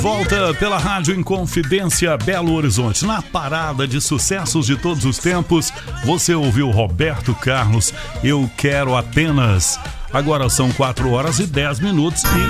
Volta pela Rádio Inconfidência Belo Horizonte. Na parada de sucessos de todos os tempos, você ouviu Roberto Carlos, Eu Quero Apenas. Agora são 4 horas e 10 minutos